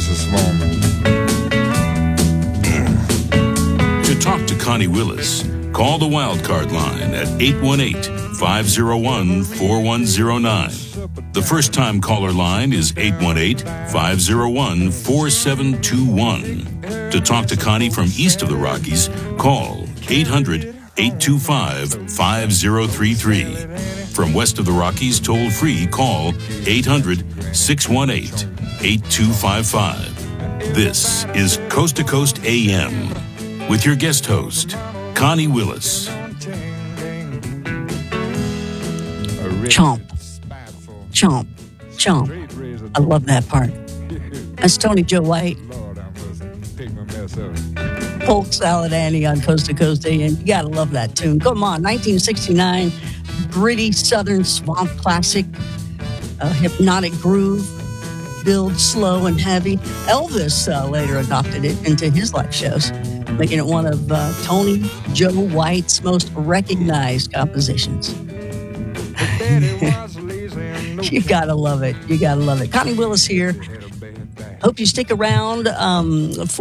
this morning. To talk to Connie Willis, call the Wildcard line at 818-501-4109. The first-time caller line is 818-501-4721. To talk to Connie from east of the Rockies, call 800-825-5033. From west of the Rockies, toll-free, call 800-618-8255. This is Coast to Coast AM with your guest host, Connie Willis. Chomp. Chomp. Chomp. I love that part. That's Tony Joe White. Polk Salad Annie on Coast to Coast AM. You gotta love that tune. Come on, 1969, gritty southern swamp classic, hypnotic groove, build slow and heavy. Elvis later adopted it into his live shows, making it one of Tony Joe White's most recognized compositions. You gotta love it. You gotta love it. Connie Willis here. Hope you stick around for